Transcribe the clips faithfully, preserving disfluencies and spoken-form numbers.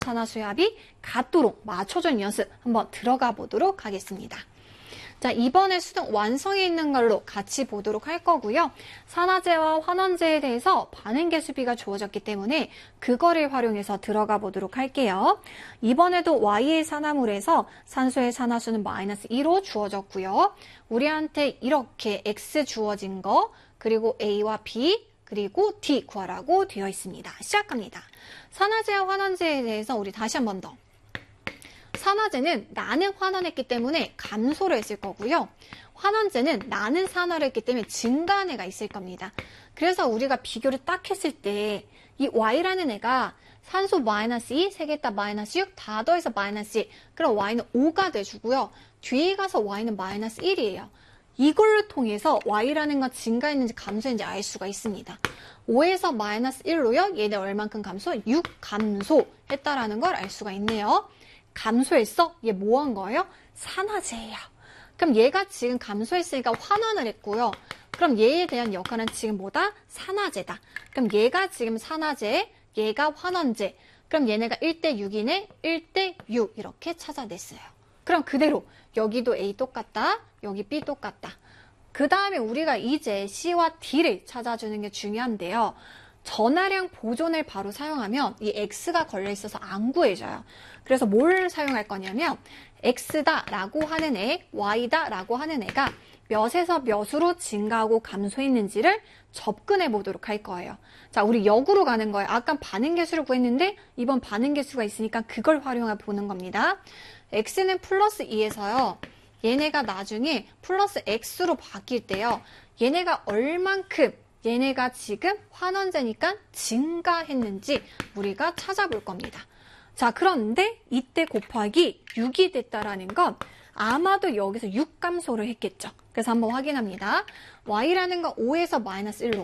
산화수의 같도록 맞춰주는 연습 한번 들어가 보도록 하겠습니다. 자, 이번에 수능 완성에 있는 걸로 같이 보도록 할 거고요. 산화제와 환원제에 대해서 반응계수비가 주어졌기 때문에 그거를 활용해서 들어가 보도록 할게요. 이번에도 Y의 산화물에서 산소의 산화수는 마이너스 이로 주어졌고요. 우리한테 이렇게 X 주어진 거, 그리고 A와 B, 그리고 D 구하라고 되어 있습니다. 시작합니다. 산화제와 환원제에 대해서 우리 다시 한 번 더. 산화제는 나는 환원했기 때문에 감소를 했을 거고요. 환원제는 나는 산화를 했기 때문에 증가한 애가 있을 겁니다. 그래서 우리가 비교를 딱 했을 때 이 Y라는 애가 산소 마이너스 이, 세 개 있다 마이너스 육, 다 더해서 마이너스 일. 그럼 Y는 오가 돼주고요. 뒤에 가서 Y는 마이너스 일이에요. 이걸 통해서 Y라는 건 증가했는지 감소했는지 알 수가 있습니다. 오에서 마이너스 일로요. 얘네 얼만큼 감소? 육 감소했다라는 걸 알 수가 있네요. 감소했어? 얘 뭐 한 거예요? 산화제예요. 그럼 얘가 지금 감소했으니까 환원을 했고요. 그럼 얘에 대한 역할은 지금 뭐다? 산화제다. 그럼 얘가 지금 산화제, 얘가 환원제. 그럼 얘네가 일 대 육이네? 일 대 육 이렇게 찾아냈어요. 그럼 그대로 여기도 A 똑같다. 여기 B 똑같다. 그 다음에 우리가 이제 C와 D를 찾아주는 게 중요한데요. 전하량 보존을 바로 사용하면 이 X가 걸려있어서 안 구해져요. 그래서 뭘 사용할 거냐면 X다 라고 하는 애, Y다 라고 하는 애가 몇에서 몇으로 증가하고 감소했는지를 접근해 보도록 할 거예요. 자, 우리 역으로 가는 거예요. 아까 반응계수를 구했는데 이번 반응계수가 있으니까 그걸 활용해 보는 겁니다. X는 플러스 이에서요. 얘네가 나중에 플러스 X로 바뀔 때요. 얘네가 얼만큼 얘네가 지금 환원제니까 증가했는지 우리가 찾아볼 겁니다. 자, 그런데 이때 곱하기 육이 됐다라는 건 아마도 여기서 육 감소를 했겠죠. 그래서 한번 확인합니다. Y라는 건 오에서 마이너스 일로.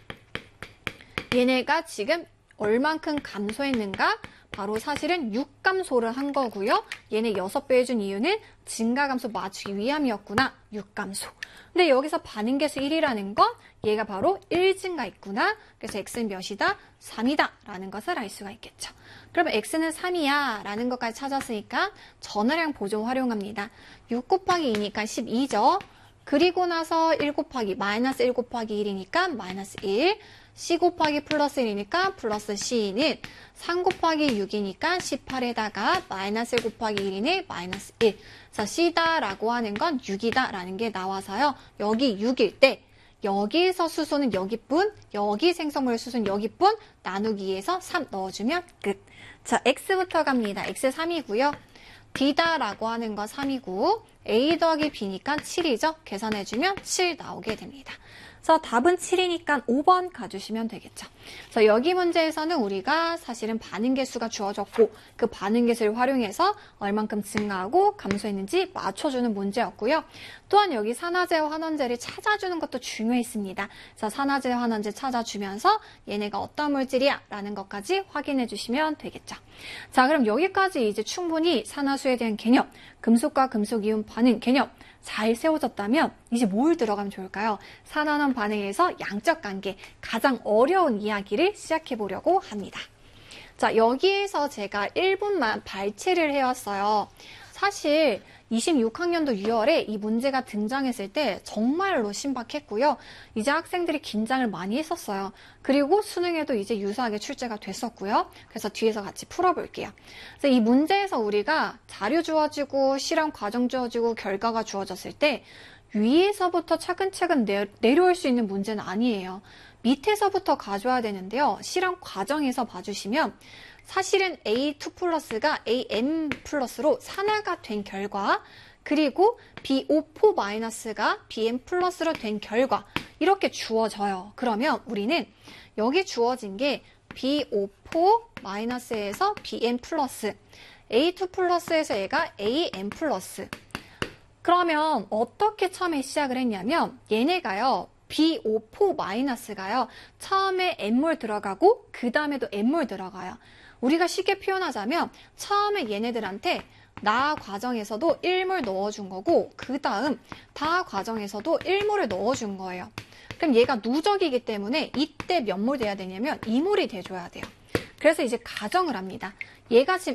얘네가 지금 얼만큼 감소했는가? 바로 사실은 육 감소를 한 거고요. 얘네 여섯 배 해준 이유는 증가감소 맞추기 위함이었구나. 육 감소. 근데 여기서 반응계수 일이라는 건 얘가 바로 일 증가했구나. 그래서 X는 몇이다? 삼이다 라는 것을 알 수가 있겠죠. 그러면 X는 삼이야 라는 것까지 찾았으니까 전하량 보존 활용합니다. 육 곱하기 이니까 십이죠. 그리고 나서 일 곱하기 마이너스 일 곱하기 일이니까 마이너스 일. C 곱하기 플러스 일이니까 플러스 C는 삼 곱하기 육이니까 십팔에다가 마이너스 일 곱하기 일이네 마이너스 일. 자, C다라고 하는 건 육이다 라는 게 나와서요. 여기 육일 때 여기에서 수소는 여기뿐, 여기 생성물 수소는 여기뿐 나누기에서 삼 넣어주면 끝. 자, X부터 갑니다. X 삼이고요. D다라고 하는 건 삼이고 A 더하기 B니까 칠이죠. 계산해주면 칠 나오게 됩니다. 그래서 답은 칠이니까 오 번 가주시면 되겠죠. 그래서 여기 문제에서는 우리가 사실은 반응계수가 주어졌고 그 반응계수를 활용해서 얼만큼 증가하고 감소했는지 맞춰주는 문제였고요. 또한 여기 산화제와 환원제를 찾아주는 것도 중요했습니다. 그래서 산화제, 환원제 찾아주면서 얘네가 어떤 물질이야 라는 것까지 확인해 주시면 되겠죠. 자, 그럼 여기까지 이제 충분히 산화수에 대한 개념, 금속과 금속이온 반응 개념 잘 세워졌다면 이제 뭘 들어가면 좋을까요? 산화원 반응에서 양적 관계, 가장 어려운 이야기를 시작해 보려고 합니다. 자, 여기에서 제가 일 분만 발췌를 해왔어요. 사실 이십육 학년도 유월에 이 문제가 등장했을 때 정말로 신박했고요. 이제 학생들이 긴장을 많이 했었어요. 그리고 수능에도 이제 유사하게 출제가 됐었고요. 그래서 뒤에서 같이 풀어볼게요. 그래서 이 문제에서 우리가 자료 주어지고 실험 과정 주어지고 결과가 주어졌을 때 위에서부터 차근차근 내, 내려올 수 있는 문제는 아니에요. 밑에서부터 가져와야 되는데요. 실험 과정에서 봐주시면 사실은 에이 투 플러스가 에이엠 플러스로 산화가 된 결과, 그리고 비 오 사 마이너스가 비엠 플러스로 된 결과 이렇게 주어져요. 그러면 우리는 여기 주어진 게 비 오 사 마이너스에서 비엠 플러스, 에이 투 플러스에서 얘가 에이엠 플러스. 그러면 어떻게 처음에 시작을 했냐면 얘네가요. 비 오 사 마이너스가요. 처음에 N몰 들어가고 그 다음에도 N몰 들어가요. 우리가 쉽게 표현하자면 처음에 얘네들한테 나 과정에서도 일 몰 넣어준 거고 그 다음 다 과정에서도 일 몰을 넣어준 거예요. 그럼 얘가 누적이기 때문에 이때 몇 몰 돼야 되냐면 이 몰이 돼줘야 돼요. 그래서 이제 가정을 합니다. 얘가 지금